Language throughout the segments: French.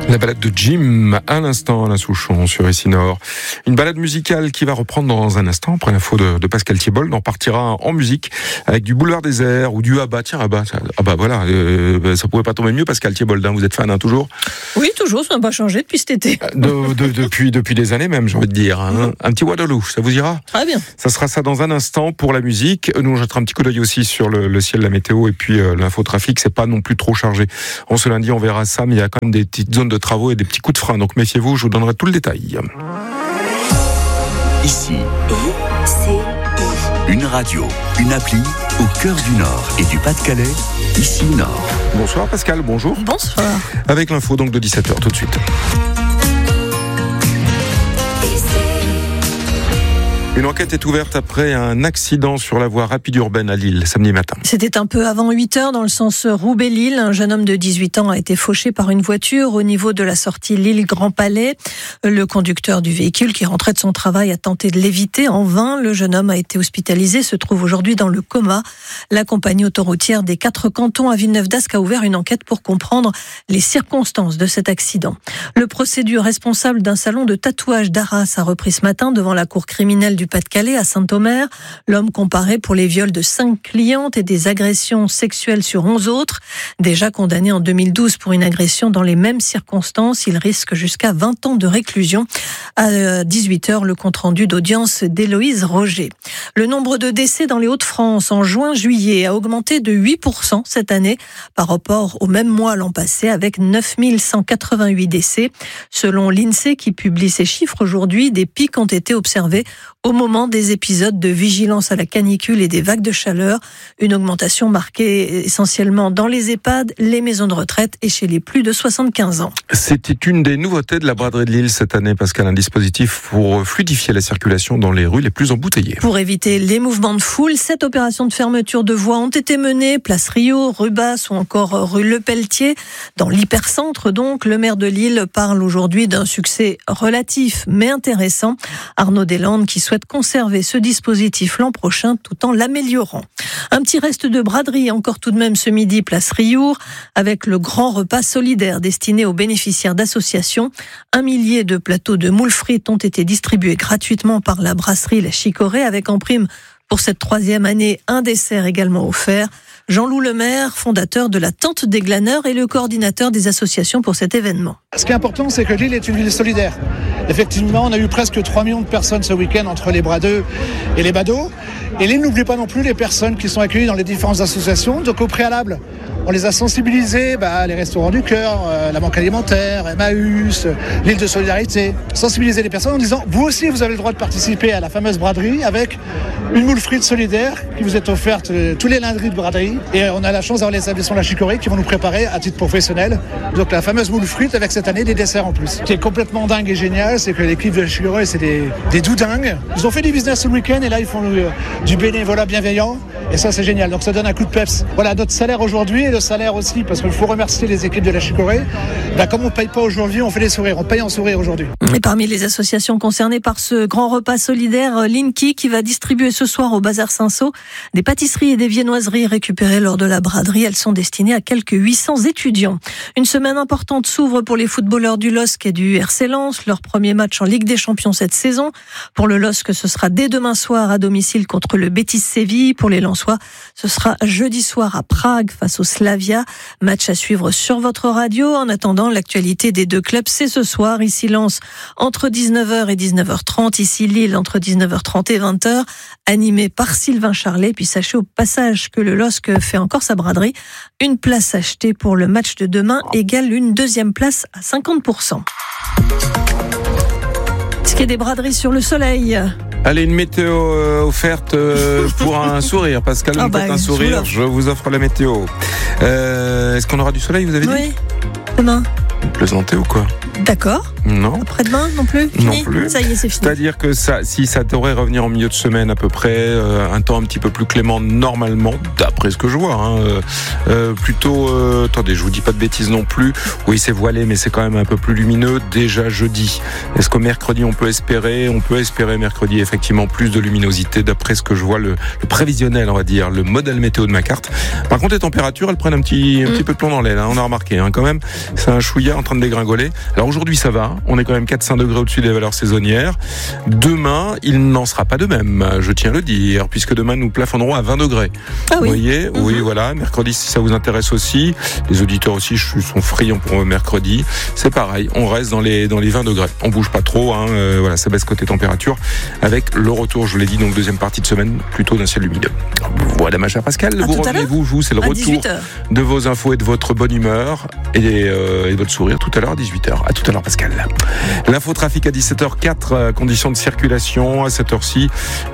La balade de Jim, à l'instant, Alain Souchon sur Ici Nord. Une balade musicale qui va reprendre dans un instant, après l'info de Pascal Thiebold. On partira en musique avec du Boulevard des Airs ou du Abba. Tiens, Abba, voilà, ça pouvait pas tomber mieux, Pascal Thiebold, hein, vous êtes fan, hein, toujours? Oui, toujours, ça n'a pas changé depuis cet été. Depuis des années même, j'ai envie de dire. Hein. Un petit Waterloo, ça vous ira? Très bien. Ça sera ça dans un instant pour la musique. Nous, on jettera un petit coup d'œil aussi sur le ciel, la météo et puis l'infotrafic. C'est pas non plus trop chargé. En ce lundi, on verra ça, mais il y a quand même des petites zones de travaux et des petits coups de frein. Donc méfiez-vous, je vous donnerai tout le détail. Ici, une radio, une appli au cœur du Nord et du Pas-de-Calais. Ici Nord. Bonsoir Pascal, bonjour. Bonsoir. Avec l'info donc de 17h tout de suite. Une enquête est ouverte après un accident sur la voie rapide urbaine à Lille, samedi matin. C'était un peu avant 8h dans le sens Roubaix-Lille. Un jeune homme de 18 ans a été fauché par une voiture au niveau de la sortie Lille-Grand Palais. Le conducteur du véhicule qui rentrait de son travail a tenté de l'éviter. En vain, le jeune homme a été hospitalisé, se trouve aujourd'hui dans le coma. La compagnie autoroutière des 4 cantons à Villeneuve-d'Ascq a ouvert une enquête pour comprendre les circonstances de cet accident. Le procès du responsable d'un salon de tatouage d'Arras a repris ce matin devant la cour criminelle du Pas-de-Calais à Saint-Omer. L'homme comparé pour les viols de 5 clientes et des agressions sexuelles sur 11 autres. Déjà condamné en 2012 pour une agression dans les mêmes circonstances, il risque jusqu'à 20 ans de réclusion. À 18h, le compte-rendu d'audience d'Héloïse Roger. Le nombre de décès dans les Hauts-de-France en juin-juillet a augmenté de 8% cette année par rapport au même mois l'an passé avec 9188 décès. Selon l'INSEE qui publie ces chiffres aujourd'hui, des pics ont été observés au moment des épisodes de vigilance à la canicule et des vagues de chaleur. Une augmentation marquée essentiellement dans les EHPAD, les maisons de retraite et chez les plus de 75 ans. C'était une des nouveautés de la braderie de Lille cette année, Pascal, un dispositif pour fluidifier la circulation dans les rues les plus embouteillées. Pour éviter les mouvements de foule, 7 opérations de fermeture de voies ont été menées, place Rio, rue Basse ou encore rue Le Pelletier. Dans l'hypercentre donc, le maire de Lille parle aujourd'hui d'un succès relatif mais intéressant. Arnaud Deslandes qui souhaite conserver ce dispositif l'an prochain tout en l'améliorant. Un petit reste de braderie encore tout de même ce midi, place Riour, avec le grand repas solidaire destiné aux bénéficiaires d'associations. 1 millier de plateaux de moules frites ont été distribués gratuitement par la brasserie La Chicorée, avec en prime pour cette 3e année un dessert également offert. Jean-Loup Lemaire, fondateur de la Tente des Glaneurs et le coordinateur des associations pour cet événement. Ce qui est important, c'est que Lille est une ville solidaire. Effectivement, on a eu presque 3 millions de personnes ce week-end entre les bradeux et les badauds. Et Lille n'oublie pas non plus les personnes qui sont accueillies dans les différentes associations. Donc au préalable, on les a sensibilisés, les Restaurants du Cœur, la Banque Alimentaire, Emmaüs, l'île de Solidarité. Sensibiliser les personnes en disant, vous aussi vous avez le droit de participer à la fameuse braderie avec une moule frite solidaire qui vous est offerte tous les lundis de braderie. Et on a la chance d'avoir les établissements La Chicorée qui vont nous préparer à titre professionnel. Donc la fameuse moule frite avec cette année des desserts en plus. Ce qui est complètement dingue et génial, c'est que l'équipe de La Chicorée, c'est des doudingues. Ils ont fait du business ce week-end et là ils font du bénévolat bienveillant. Et ça c'est génial, donc ça donne un coup de peps. Voilà, notre salaire aujourd'hui et le salaire aussi, parce qu'il faut remercier les équipes de La Chicorée. Comme on ne paye pas aujourd'hui, on fait des sourires, on paye en sourire aujourd'hui. Et parmi les associations concernées par ce grand repas solidaire, Linky qui va distribuer ce soir au Bazar Saint-Saul des pâtisseries et des viennoiseries récupérées lors de la braderie. Elles sont destinées à quelques 800 étudiants. Une semaine importante s'ouvre pour les footballeurs du LOSC et du RC Lens, leur premier match en Ligue des Champions cette saison. Pour le LOSC, ce sera dès demain soir à domicile contre le Betis Séville. Pour les Lensois, ce sera jeudi soir à Prague face au Slavia. Match à suivre sur votre radio. En attendant, l'actualité des deux clubs, c'est ce soir. Ici Lens entre 19h et 19h30. Ici Lille entre 19h30 et 20h. Animé par Sylvain Charlet. Puis sachez au passage que le LOSC fait encore sa braderie. Une place achetée pour le match de demain égale une deuxième place à 50%. Ce qui est des braderies sur le soleil. Allez, une météo offerte pour un sourire. Pascal, vous faites un sourire, je vous offre la météo. Est-ce qu'on aura du soleil, vous avez dit ? Oui, demain. Vous plaisantez ou quoi ? D'accord. Non. Après-demain non plus. Fini. Non plus. Ça y est, c'est fini. C'est-à-dire que si ça devrait revenir en milieu de semaine à peu près, un temps un petit peu plus clément normalement, d'après ce que je vois. Plutôt, attendez, je vous dis pas de bêtises non plus. Oui, c'est voilé, mais c'est quand même un peu plus lumineux déjà jeudi. Est-ce que mercredi on peut espérer mercredi effectivement plus de luminosité d'après ce que je vois, le prévisionnel, on va dire, le modèle météo de ma carte. Par contre, les températures, elles prennent un petit peu de plomb dans l'aile. On a remarqué quand même. C'est un chouïa en train de dégringoler. Alors aujourd'hui, ça va. On est quand même 4-5 degrés au-dessus des valeurs saisonnières. Demain, il n'en sera pas de même, je tiens à le dire, puisque demain, nous plafonnerons à 20 degrés. Ah oui. Vous voyez ? Oui, voilà. Mercredi, si ça vous intéresse aussi. Les auditeurs aussi sont friands pour mercredi. C'est pareil. On reste dans les 20 degrés. On bouge pas trop. Voilà, ça baisse côté température. Avec le retour, je vous l'ai dit, donc deuxième partie de semaine, plutôt d'un ciel lumineux. Voilà, ma chère Pascal. Vous revenez-vous, c'est le retour de vos infos et de votre bonne humeur et de votre sourire tout à l'heure à 18h. À tout à l'heure, Pascal. L'info trafic à 17h04, conditions de circulation à cette heure-ci,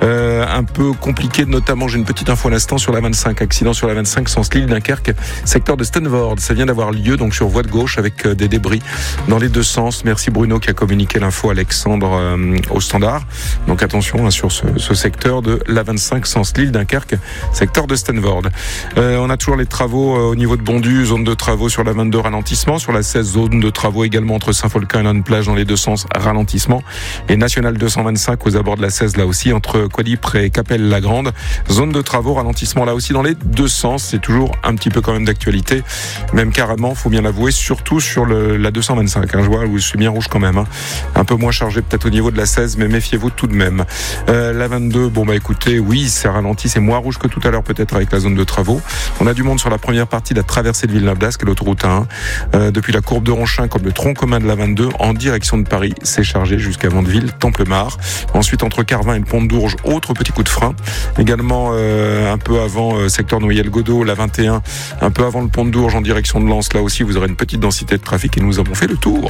un peu compliqué, notamment j'ai une petite info à l'instant sur la 25, accident sur la 25 sens Lille-Dunkerque, secteur de Stanford. Ça vient d'avoir lieu donc sur voie de gauche avec des débris dans les deux sens. Merci Bruno qui a communiqué l'info, Alexandre au standard. Donc attention sur ce secteur de la 25 sens Lille-Dunkerque, secteur de Stanford. On a toujours les travaux au niveau de Bondu, zone de travaux sur la 22, ralentissement. Sur la 16, zone de travaux également entre Saint-Folquin et Lannes-Plage dans les deux sens, ralentissement. Et National 225 aux abords de la 16 là aussi, entre Quadipre et Capelle-la-Grande. Zone de travaux, ralentissement là aussi dans les deux sens. C'est toujours un petit peu quand même d'actualité. Même carrément, faut bien l'avouer, surtout sur la 225. Je vois où je suis bien rouge quand même. Un peu moins chargé peut-être au niveau de la 16, mais méfiez-vous tout de même. La 22, écoutez, oui, c'est ralenti, c'est moins rouge que tout à l'heure peut-être avec la zone de travaux. On a du monde sur la première partie de la traversée de Villeneuve-d'Ascq et l'autoroute 1. Depuis la courbe de Ronchin comme le tronc commun de la 22 en direction de Paris, c'est chargé jusqu'à Vandeville, Templemar. Ensuite entre Carvin et le pont de Dourges, autre petit coup de frein. Également un peu avant secteur Noyelles-Godeau, la 21, un peu avant le pont de Dourges en direction de Lens. Là aussi, vous aurez une petite densité de trafic et nous avons fait le tour.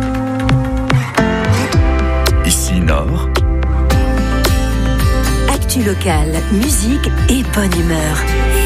Ici Nord. Actu locale, musique et bonne humeur.